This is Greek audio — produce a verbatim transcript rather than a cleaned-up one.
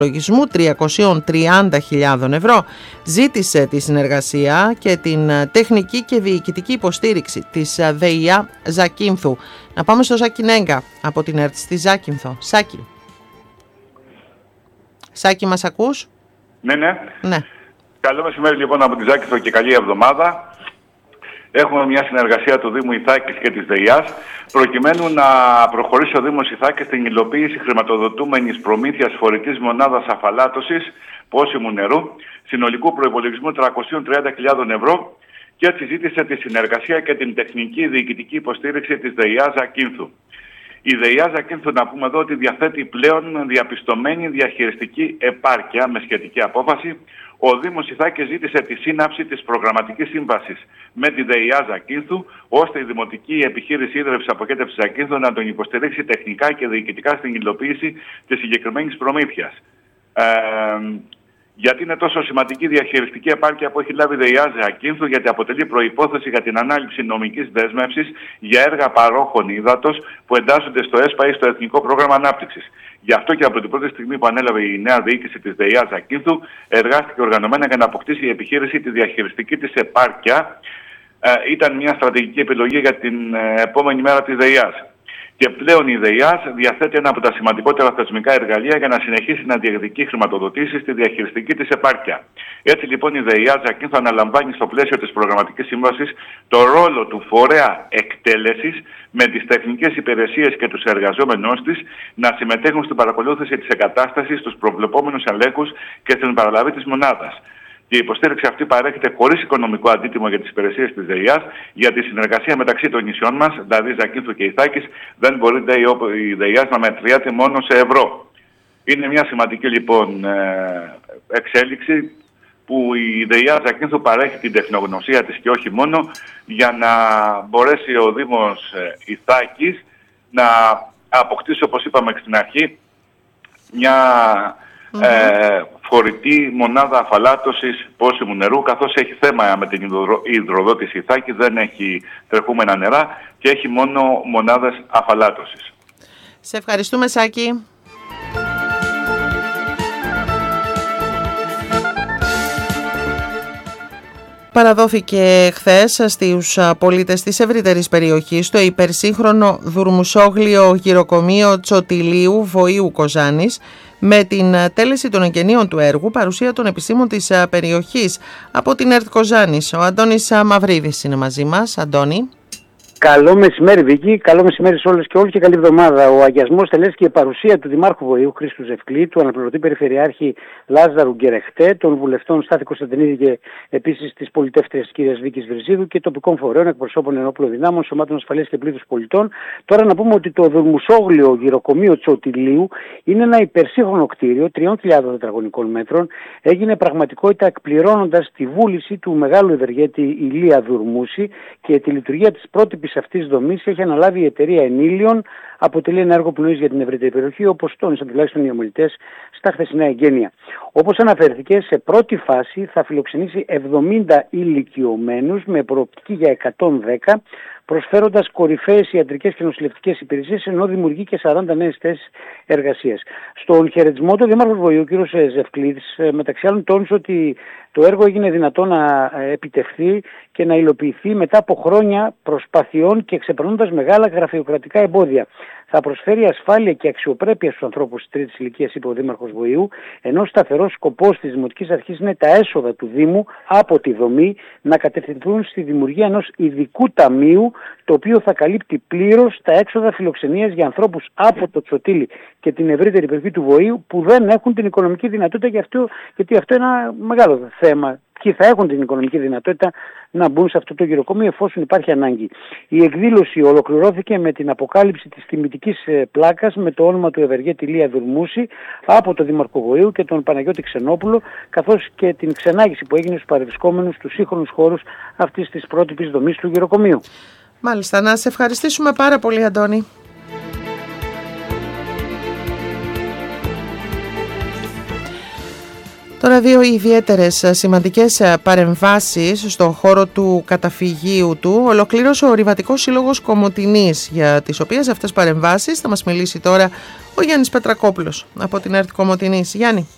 λογισμού τριακόσιες τριάντα χιλιάδες ευρώ ζήτησε τη συνεργασία και την τεχνική και διοικητική υποστήριξη της ΔΕΙΑ Ζακίνθου. Να πάμε στο Σάκη Νέγκα από την ΕΡΤ στη Ζάκυνθο. Σάκη. Σάκη, μας ακούς? Ναι, ναι. Ναι. Καλό μεσημέρι λοιπόν από τη Ζάκυνθο και καλή εβδομάδα. Έχουμε μια συνεργασία του Δήμου Ιθάκης και της ΔΕΙΑΣ προκειμένου να προχωρήσει ο Δήμος Ιθάκης στην υλοποίηση χρηματοδοτούμενης προμήθειας φορητής μονάδας αφαλάτωσης πόσιμου νερού συνολικού προϋπολογισμού τριακόσιες τριάντα χιλιάδες ευρώ και έτσι ζήτησε τη συνεργασία και την τεχνική διοικητική υποστήριξη της ΔΕΙΑ Ζακίνθου. Η ΔΕΙΑ Ζακίνθου, να πούμε εδώ, ότι διαθέτει πλέον διαπιστωμένη διαχειριστική επάρκεια με σχετική απόφαση. Ο Δήμος Ιθάκης ζήτησε τη σύναψη της προγραμματικής σύμβασης με τη ΔΕΙΑ Ζακίνθου, ώστε η Δημοτική Επιχείρηση Ίδρυυσης Αποκέντευσης Ζακίνθου να τον υποστηρίξει τεχνικά και διοικητικά στην υλοποίηση της συγκεκριμένης προμήθειας. Ε, γιατί είναι τόσο σημαντική διαχειριστική επάρκεια που έχει λάβει η ΔΕΙΑ Ζακίνθου? Γιατί αποτελεί προϋπόθεση για την ανάληψη νομικής δέσμευσης για έργα παρόχων ύδατος που εντάσσονται στο ΕΣΠΑ ή στο Εθνικό Πρόγραμμα Ανάπτυξης. Γι' αυτό και από την πρώτη στιγμή που ανέλαβε η νέα διοίκηση της ΔΕΙΑ Ζακίνθου, εργάστηκε οργανωμένα για να αποκτήσει η επιχείρηση τη διαχειριστική της επάρκεια. Ε, ήταν μια στρατηγική επιλογή για την ε, επόμενη μέρα της ΔΕΙΑΣ. Και πλέον η ΔΕΙΑΣ διαθέτει ένα από τα σημαντικότερα θεσμικά εργαλεία για να συνεχίσει να διεκδικεί χρηματοδοτήσεις στη διαχειριστική της επάρκεια. Έτσι λοιπόν η ΔΕΙΑ Ζακίνθου αναλαμβάνει στο πλαίσιο της προγραμματικής σύμβασης το ρόλο του φορέα εκτέλεσης με τις τεχνικές υπηρεσίες και τους εργαζόμενους της να συμμετέχουν στην παρακολούθηση της εγκατάστασης, στους προβλεπόμενους ελέγχους και στην παραλαβή της μονάδας. Και η υποστήριξη αυτή παρέχεται χωρίς οικονομικό αντίτιμο για τις υπηρεσίες της ΔΕΙΑΣ, για τη συνεργασία μεταξύ των νησιών μας, δηλαδή Ζακίνθου και Ιθάκης, δεν μπορεί η ΔΕΙΑΣ να μετριάται μόνο σε ευρώ. Είναι μια σημαντική λοιπόν εξέλιξη που η ΔΕΙΑ Ζακίνθου παρέχει την τεχνογνωσία της και όχι μόνο, για να μπορέσει ο Δήμος Ιθάκης να αποκτήσει, όπως είπαμε στην αρχή, μια mm-hmm. ε, φορητή μονάδα αφαλάτωσης πόσιμου νερού, καθώς έχει θέμα με την υδροδότηση Ιθάκη, δεν έχει τρεχούμενα νερά και έχει μόνο μονάδες αφαλάτωσης. Σε ευχαριστούμε, Σάκη. Παραδόθηκε χθες στους πολίτες της ευρύτερης περιοχής το υπερσύγχρονο δουρμουσόγλιο γυροκομείο Τσοτηλίου Βοήου Κοζάνης με την τέλεση των εγγενείων του έργου, παρουσία των επιστήμων της περιοχής από την ΕΡΤ Κοζάνης. Ο Αντώνης Μαυρίδης είναι μαζί μας. Αντώνη. Καλό μεσημέρι, Βίκη. Καλό μεσημέρι σε όλες και όλους και καλή εβδομάδα. Ο αγιασμός τελέστηκε παρουσία του Δημάρχου Βοήου Χρήστου Ζευκλή, του αναπληρωτή Περιφερειάρχη Λάζαρου Γκερεχτέ, των βουλευτών Στάθη Κωνσταντινίδη και επίσης της πολιτεύτριας κυρίας Βίκης Βρυσίδου και τοπικών φορέων, εκπροσώπων ενόπλων δυνάμων, σωμάτων ασφαλείας και πλήθους πολιτών. Τώρα να πούμε ότι το δουρμουσόγλιο γυροκομείο Τσοτηλίου είναι ένα υπερσύγχρονο κτίριο τριών χιλιάδων τετραγωνικών μέτρων. Έγινε πραγματικότητα εκπληρώνοντας τη βούληση του μεγάλου ευεργέτη Ηλία Δουρμούση και τη λειτουργία της πρότυπης αυτής δομής έχει αναλάβει η εταιρεία Ενήλιον. Αποτελεί ένα έργο πνοής για την ευρύτερη περιοχή, όπως τόνισαν τουλάχιστον οι ομιλητές στα χθεσινά εγγένεια. Όπως αναφέρθηκε, σε πρώτη φάση θα φιλοξενήσει εβδομήντα ηλικιωμένους με προοπτική για εκατόν δέκα, προσφέροντας κορυφαίες ιατρικές και νοσηλευτικές υπηρεσίες, ενώ δημιουργεί και σαράντα νέες θέσεις εργασίας. Στον χαιρετισμό του, ο Δήμαρχος Βοήου, ο κ. Ζευκλίδης, μεταξύ άλλων τόνισε ότι το έργο έγινε δυνατό να επιτευχθεί και να υλοποιηθεί μετά από χρόνια προσπαθειών και ξεπερνώντας μεγάλα γραφειοκρατικά εμπόδια. Θα προσφέρει ασφάλεια και αξιοπρέπεια στους ανθρώπους της τρίτης ηλικίας, είπε ο Δήμαρχος Βοήου, ενώ σταθερός σκοπός της Δημοτικής Αρχής είναι τα έσοδα του Δήμου από τη δομή να κατευθυνθούν στη δημιουργία ενός ειδικού ταμείου, το οποίο θα καλύπτει πλήρως τα έξοδα φιλοξενίας για ανθρώπους από το Τσοτήλι και την ευρύτερη περιοχή του Βοήου που δεν έχουν την οικονομική δυνατότητα, για αυτό, γιατί αυτό είναι ένα μεγάλο θέμα. Ποιοι θα έχουν την οικονομική δυνατότητα να μπουν σε αυτό το γυροκομείο εφόσον υπάρχει ανάγκη. Η εκδήλωση ολοκληρώθηκε με την αποκάλυψη της τιμητικής πλάκας με το όνομα του ευεργέτη Ηλία Δουρμούση από τον Δήμαρχο Βοήου και τον Παναγιώτη Ξενόπουλο, καθώς και την ξενάγηση που έγινε στους παρευρισκόμενους στους σύγχρονους χώρους αυτής της πρότυπης δομής του γυροκομείου. Μάλιστα, να σε ευχαριστήσουμε πάρα πολύ, Αντώνη. Τώρα δύο ιδιαίτερες σημαντικές παρεμβάσεις στον χώρο του καταφυγίου του ολοκλήρωσε ο Ορειβατικός Σύλλογος Κομοτηνής, για τις οποίες αυτές παρεμβάσεις θα μας μιλήσει τώρα ο Γιάννης Πετρακόπουλος από την ΕΡΤ Κομοτηνής. Γιάννη.